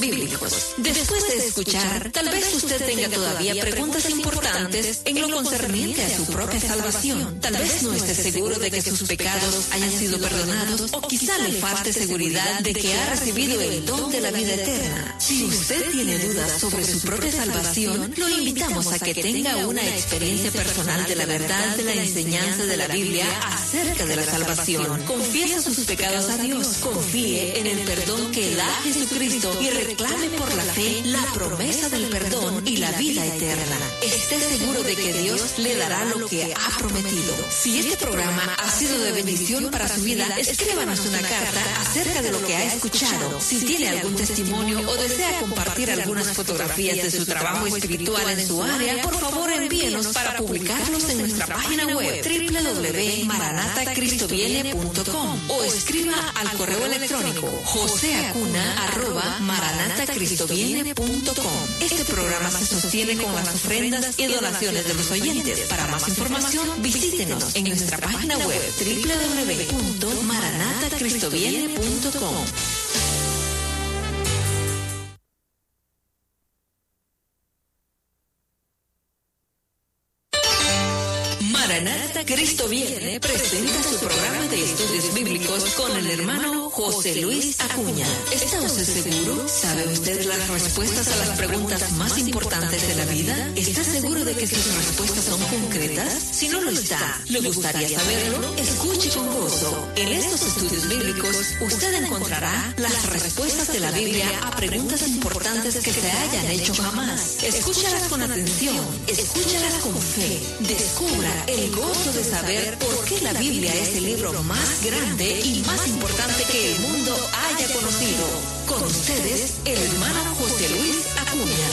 Bíblicos. Después de escuchar, tal vez usted tenga todavía preguntas importantes en lo concerniente a su propia salvación. Tal vez no esté seguro de que sus pecados hayan sido perdonados, o quizá le falte seguridad de que ha recibido el don de la vida eterna. Si usted tiene dudas sobre su propia salvación, lo invitamos a que tenga una experiencia personal de la verdad de la enseñanza de la Biblia acerca de la salvación. Confiese sus pecados a Dios, confíe en el perdón que da Jesucristo y reclame por la fe la promesa del perdón y la vida eterna. Esté seguro de que Dios le dará lo que ha prometido. Si este programa ha sido de bendición para su vida, escríbanos una carta acerca de lo que ha escuchado. Si tiene algún testimonio o desea compartir algunas fotografías de su trabajo espiritual en su área, por favor envíenos para publicarlos en nuestra página web www.maranatacristoviene.com o escriba al correo electrónico joseacuna@maranatacristoviene.com. Este programa se sostiene con las ofrendas y donaciones de los oyentes. Para más información, visítenos en nuestra página web www.maranatacristoviene.com. Maranata Cristo Viene presenta su programa de estudios bíblicos con el hermano José Luis Acuña. ¿Está usted seguro? ¿Sabe usted las respuestas a las preguntas más importantes de la vida? ¿Está seguro de que sus respuestas son concretas? Si no lo está, ¿le gustaría saberlo? Escuche con gozo. En estos estudios bíblicos, usted encontrará las respuestas de la Biblia a preguntas importantes que se hayan hecho jamás. Escúchalas con atención, escúchalas con fe, descubra el gozo de saber por qué la Biblia es el libro más grande y más importante que el mundo haya conocido. Con ustedes, el hermano José Luis Acuña.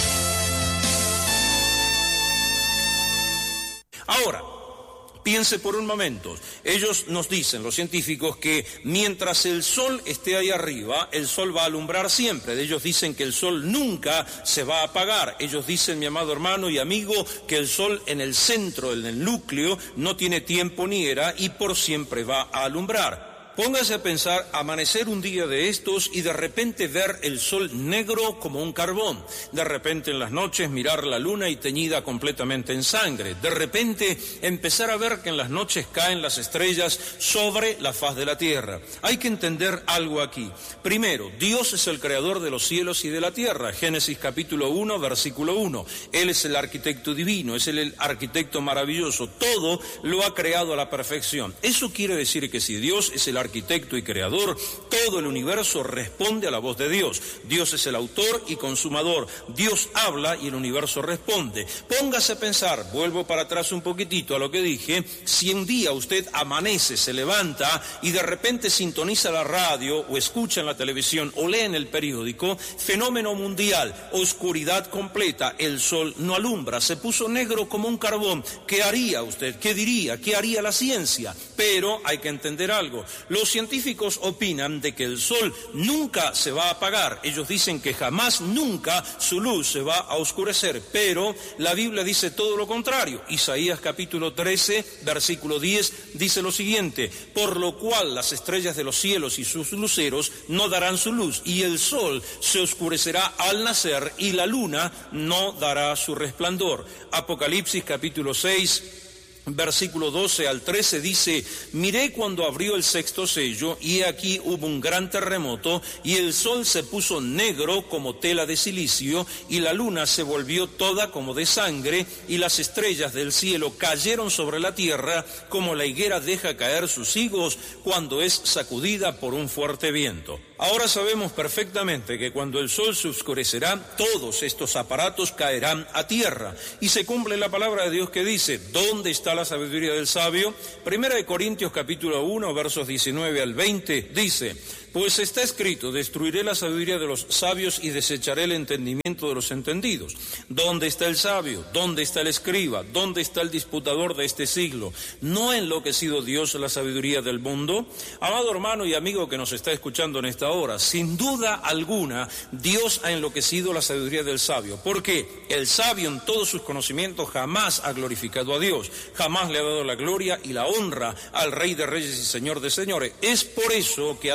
Ahora, piense por un momento, ellos nos dicen, los científicos, que mientras el sol esté ahí arriba, el sol va a alumbrar siempre. Ellos dicen que el sol nunca se va a apagar. Ellos dicen, mi amado hermano y amigo, que el sol en el centro, en el núcleo, no tiene tiempo ni era y por siempre va a alumbrar. Póngase a pensar, amanecer un día de estos y de repente ver el sol negro como un carbón. De repente en las noches mirar la luna y teñida completamente en sangre. De repente empezar a ver que en las noches caen las estrellas sobre la faz de la tierra. Hay que entender algo aquí. Primero, Dios es el creador de los cielos y de la tierra. Génesis capítulo 1, versículo 1. Él es el arquitecto divino, es el arquitecto maravilloso. Todo lo ha creado a la perfección. Eso quiere decir que si Dios es el arquitecto y creador, todo el universo responde a la voz de Dios. Dios es el autor y consumador. Dios habla y el universo responde. Póngase a pensar, vuelvo para atrás un poquitito a lo que dije, si un día usted amanece, se levanta y de repente sintoniza la radio o escucha en la televisión o lee en el periódico, fenómeno mundial, oscuridad completa, el sol no alumbra, se puso negro como un carbón, ¿qué haría usted? ¿Qué diría? ¿Qué haría la ciencia? Pero hay que entender algo. Los científicos opinan de que el sol nunca se va a apagar. Ellos dicen que jamás, nunca su luz se va a oscurecer. Pero la Biblia dice todo lo contrario. Isaías capítulo 13, versículo 10, dice lo siguiente: por lo cual las estrellas de los cielos y sus luceros no darán su luz, y el sol se oscurecerá al nacer, y la luna no dará su resplandor. Apocalipsis capítulo 6, versículo 12 al 13 dice: miré cuando abrió el sexto sello, y he aquí hubo un gran terremoto, y el sol se puso negro como tela de silicio, y la luna se volvió toda como de sangre, y las estrellas del cielo cayeron sobre la tierra, como la higuera deja caer sus higos cuando es sacudida por un fuerte viento. Ahora sabemos perfectamente que cuando el sol se oscurecerá, todos estos aparatos caerán a tierra, y se cumple la palabra de Dios que dice: ¿dónde está la sabiduría del sabio? Primera de Corintios capítulo 1, versos 19 al 20, dice: pues está escrito, destruiré la sabiduría de los sabios y desecharé el entendimiento de los entendidos. ¿Dónde está el sabio? ¿Dónde está el escriba? ¿Dónde está el disputador de este siglo? ¿No ha enloquecido Dios la sabiduría del mundo? Amado hermano y amigo que nos está escuchando en esta hora, sin duda alguna, Dios ha enloquecido la sabiduría del sabio. ¿Por qué? El sabio en todos sus conocimientos jamás ha glorificado a Dios, jamás le ha dado la gloria y la honra al Rey de Reyes y Señor de Señores. Es por eso que a Dios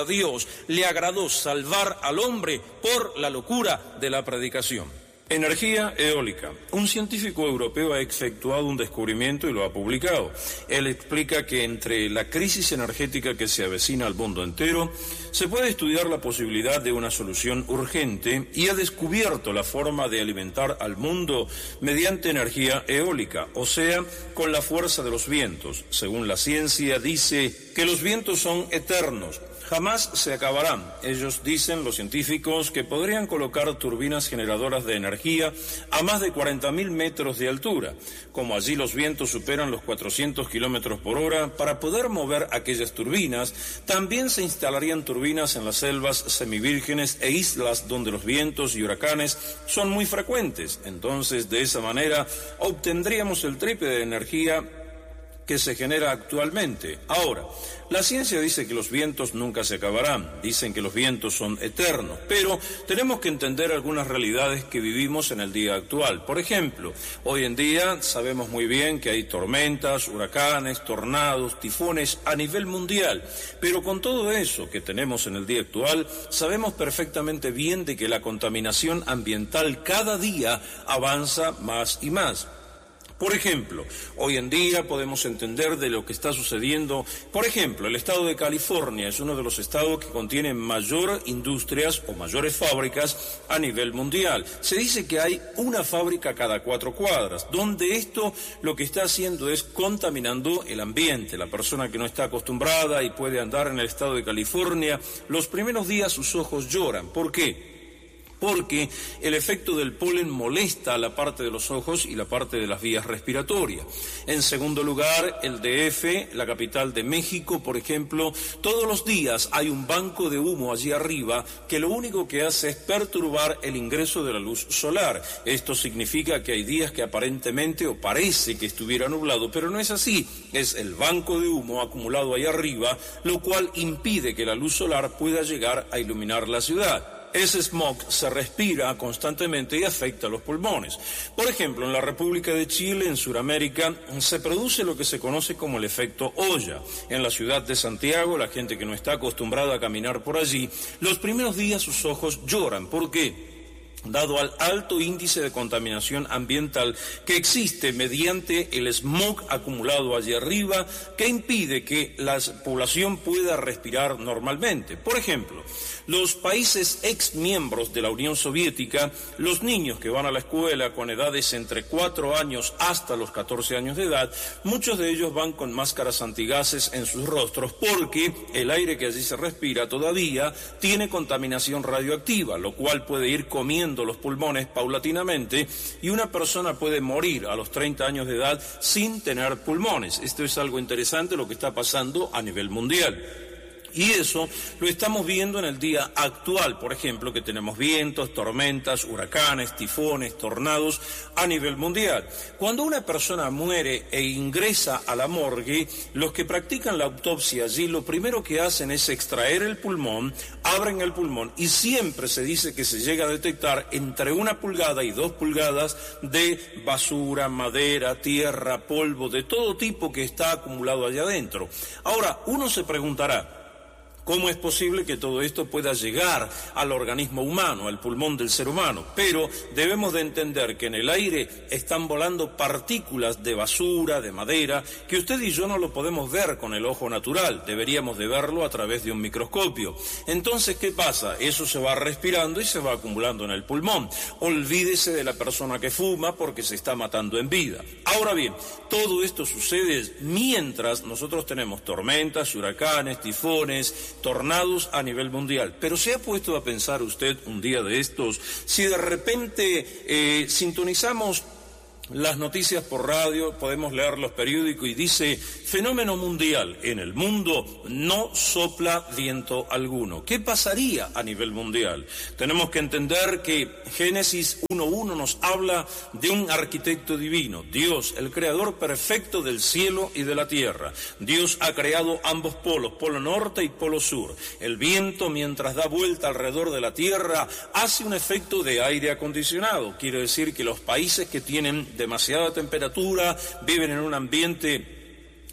Dios le agradó salvar al hombre por la locura de la predicación. Energía eólica. Un científico europeo ha efectuado un descubrimiento y lo ha publicado. Él explica que entre la crisis energética que se avecina al mundo entero, se puede estudiar la posibilidad de una solución urgente y ha descubierto la forma de alimentar al mundo mediante energía eólica, o sea, con la fuerza de los vientos. Según la ciencia, dice que los vientos son eternos. Jamás se acabarán. Ellos dicen, los científicos, que podrían colocar turbinas generadoras de energía a más de 40.000 metros de altura. Como allí los vientos superan los 400 kilómetros por hora, para poder mover aquellas turbinas, también se instalarían turbinas en las selvas semivírgenes e islas donde los vientos y huracanes son muy frecuentes. Entonces, de esa manera, obtendríamos el triple de energía que se genera actualmente. Ahora, la ciencia dice que los vientos nunca se acabarán, dicen que los vientos son eternos, pero tenemos que entender algunas realidades que vivimos en el día actual. Por ejemplo, hoy en día sabemos muy bien que hay tormentas, huracanes, tornados, tifones a nivel mundial, pero con todo eso que tenemos en el día actual, sabemos perfectamente bien de que la contaminación ambiental cada día avanza más y más. Por ejemplo, hoy en día podemos entender de lo que está sucediendo. Por ejemplo, el estado de California es uno de los estados que contiene mayor industrias o mayores fábricas a nivel mundial. Se dice que hay una fábrica cada 4 cuadras, donde esto lo que está haciendo es contaminando el ambiente. La persona que no está acostumbrada y puede andar en el estado de California, los primeros días sus ojos lloran. ¿Por qué? Porque el efecto del polen molesta a la parte de los ojos y la parte de las vías respiratorias. En segundo lugar, el DF, la capital de México, por ejemplo, todos los días hay un banco de humo allí arriba que lo único que hace es perturbar el ingreso de la luz solar. Esto significa que hay días que aparentemente o parece que estuviera nublado, pero no es así. Es el banco de humo acumulado ahí arriba, lo cual impide que la luz solar pueda llegar a iluminar la ciudad. Ese smog se respira constantemente y afecta a los pulmones. Por ejemplo, en la República de Chile, en Sudamérica, se produce lo que se conoce como el efecto olla. En la ciudad de Santiago, la gente que no está acostumbrada a caminar por allí, los primeros días sus ojos lloran. ¿Por qué? Dado al alto índice de contaminación ambiental que existe mediante el smog acumulado allí arriba, que impide que la población pueda respirar normalmente. Por ejemplo, los países ex miembros de la Unión Soviética, los niños que van a la escuela con edades entre 4 años hasta los 14 años de edad, muchos de ellos van con máscaras antigases en sus rostros porque el aire que allí se respira todavía tiene contaminación radioactiva, lo cual puede ir comiendo los pulmones paulatinamente y una persona puede morir a los 30 años de edad sin tener pulmones. Esto es algo interesante lo que está pasando a nivel mundial. Y eso lo estamos viendo en el día actual, por ejemplo, que tenemos vientos, tormentas, huracanes, tifones, tornados a nivel mundial. Cuando una persona muere e ingresa a la morgue, los que practican la autopsia allí lo primero que hacen es extraer el pulmón, abren el pulmón y siempre se dice que se llega a detectar entre 1 pulgada y 2 pulgadas de basura, madera, tierra, polvo, de todo tipo que está acumulado allá adentro. Ahora, uno se preguntará, ¿cómo es posible que todo esto pueda llegar al organismo humano, al pulmón del ser humano? Pero debemos de entender que en el aire están volando partículas de basura, de madera, que usted y yo no lo podemos ver con el ojo natural, deberíamos de verlo a través de un microscopio. Entonces, ¿qué pasa? Eso se va respirando y se va acumulando en el pulmón. Olvídese de la persona que fuma porque se está matando en vida. Ahora bien, todo esto sucede mientras nosotros tenemos tormentas, huracanes, tifones, tornados a nivel mundial. Pero ¿se ha puesto a pensar usted un día de estos si de repente sintonizamos las noticias por radio, podemos leer los periódicos y dice, fenómeno mundial, en el mundo no sopla viento alguno? ¿Qué pasaría a nivel mundial? Tenemos que entender que Génesis 1:1 nos habla de un arquitecto divino, Dios, el creador perfecto del cielo y de la tierra. Dios ha creado ambos polos, polo norte y polo sur. El viento, mientras da vuelta alrededor de la tierra, hace un efecto de aire acondicionado. Quiere decir que los países que tienen demasiada temperatura, viven en un ambiente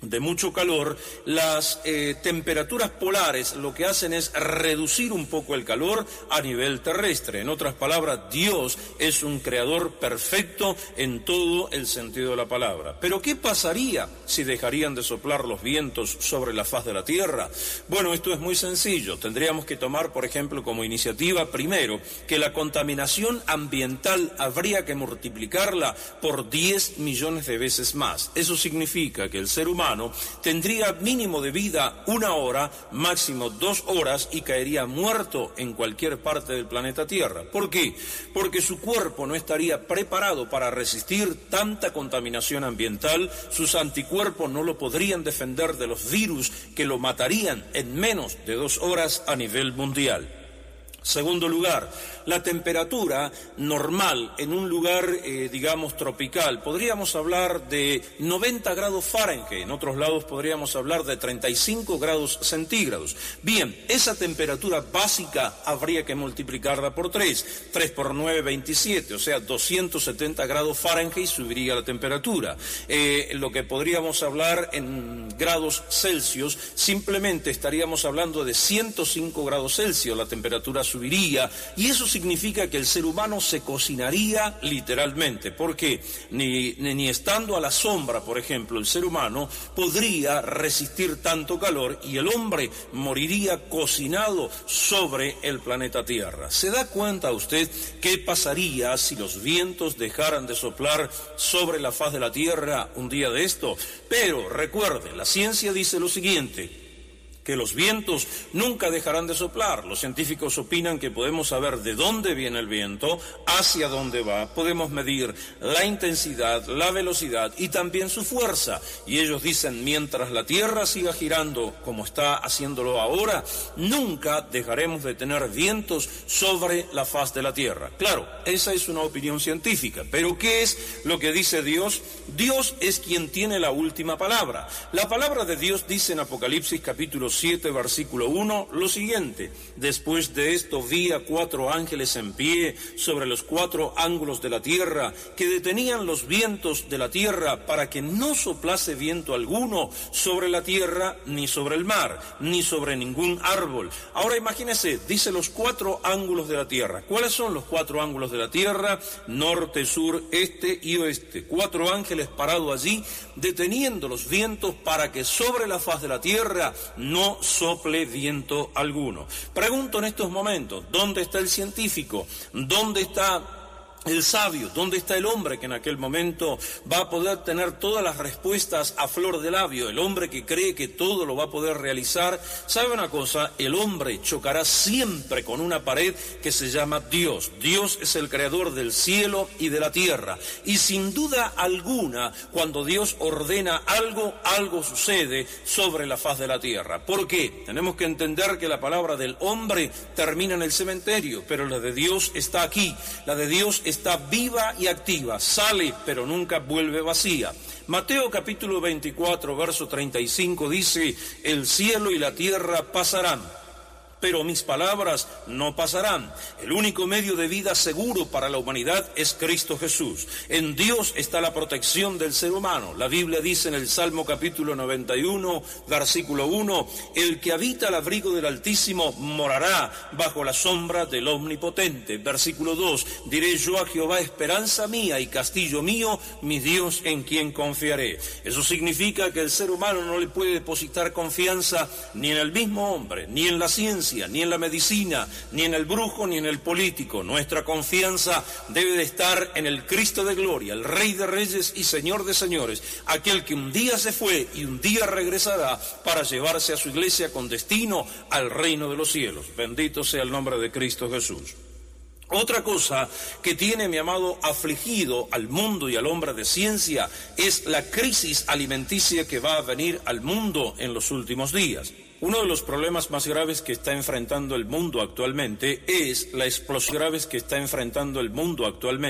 de mucho calor, las temperaturas polares lo que hacen es reducir un poco el calor a nivel terrestre. En otras palabras, Dios es un creador perfecto en todo el sentido de la palabra. Pero ¿qué pasaría si dejarían de soplar los vientos sobre la faz de la tierra? Bueno, esto es muy sencillo. Tendríamos que tomar, por ejemplo, como iniciativa, primero, que la contaminación ambiental habría que multiplicarla por 10 millones de veces más. Eso significa que el ser humano tendría mínimo de vida 1 hora, máximo 2 horas y caería muerto en cualquier parte del planeta Tierra. ¿Por qué? Porque su cuerpo no estaría preparado para resistir tanta contaminación ambiental, sus anticuerpos no lo podrían defender de los virus que lo matarían en menos de 2 horas a nivel mundial. Segundo lugar, la temperatura normal en un lugar, digamos, tropical, podríamos hablar de 90 grados Fahrenheit, en otros lados podríamos hablar de 35 grados centígrados. Bien, esa temperatura básica habría que multiplicarla por 3 por 9, 27, o sea, 270 grados Fahrenheit subiría la temperatura. Lo que podríamos hablar en grados Celsius, simplemente estaríamos hablando de 105 grados Celsius, la temperatura subiría, y eso significa que el ser humano se cocinaría literalmente, porque ni estando a la sombra, por ejemplo, el ser humano podría resistir tanto calor y el hombre moriría cocinado sobre el planeta Tierra. ¿Se da cuenta usted qué pasaría si los vientos dejaran de soplar sobre la faz de la Tierra un día de esto? Pero recuerde, la ciencia dice lo siguiente, que los vientos nunca dejarán de soplar. Los científicos opinan que podemos saber de dónde viene el viento, hacia dónde va, podemos medir la intensidad, la velocidad y también su fuerza. Y ellos dicen, mientras la Tierra siga girando como está haciéndolo ahora, nunca dejaremos de tener vientos sobre la faz de la Tierra. Claro, esa es una opinión científica, pero ¿qué es lo que dice Dios? Dios es quien tiene la última palabra. La palabra de Dios dice en Apocalipsis capítulo 7, versículo 1, lo siguiente: después de esto vi a 4 ángeles en pie sobre los 4 ángulos de la tierra, que detenían los vientos de la tierra para que no soplase viento alguno sobre la tierra, ni sobre el mar, ni sobre ningún árbol. Ahora imagínese, dice los 4 ángulos de la tierra. ¿Cuáles son los 4 ángulos de la tierra? Norte, sur, este y oeste. 4 ángeles parados allí, deteniendo los vientos para que sobre la faz de la tierra no sople viento alguno. Pregunto en estos momentos, ¿dónde está el científico? ¿Dónde está el sabio? ¿Dónde está el hombre que en aquel momento va a poder tener todas las respuestas a flor de labio? El hombre que cree que todo lo va a poder realizar. ¿Sabe una cosa? El hombre chocará siempre con una pared que se llama Dios. Dios es el creador del cielo y de la tierra. Y sin duda alguna, cuando Dios ordena algo, algo sucede sobre la faz de la tierra. ¿Por qué? Tenemos que entender que la palabra del hombre termina en el cementerio, pero la de Dios está aquí. La de Dios está viva y activa, sale pero nunca vuelve vacía. Mateo capítulo 24, verso 35 dice, el cielo y la tierra pasarán, pero mis palabras no pasarán. El único medio de vida seguro para la humanidad es Cristo Jesús. En Dios está la protección del ser humano. La Biblia dice en el Salmo capítulo 91, versículo 1, el que habita al abrigo del Altísimo morará bajo la sombra del Omnipotente. Versículo 2, diré yo a Jehová, esperanza mía y castillo mío, mi Dios en quien confiaré. Eso significa que el ser humano no le puede depositar confianza ni en el mismo hombre, ni en la ciencia, ni en la medicina, ni en el brujo, ni en el político. Nuestra confianza debe de estar en el Cristo de gloria, el Rey de reyes y Señor de señores, aquel que un día se fue y un día regresará para llevarse a su iglesia con destino al reino de los cielos. Bendito sea el nombre de Cristo Jesús. Otra cosa que tiene, mi amado, afligido al mundo y al hombre de ciencia es la crisis alimenticia que va a venir al mundo en los últimos días. Uno de los problemas más graves que está enfrentando el mundo actualmente es la explosión graves que está enfrentando el mundo actualmente.